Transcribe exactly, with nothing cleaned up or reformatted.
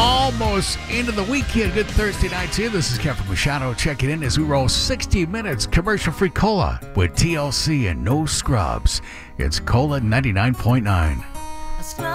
Almost into the weekend. Good Thursday night to you. This is Kevin Machado checking in as we roll sixty minutes commercial-free cola with T L C and no scrubs. It's Cola ninety-nine point nine.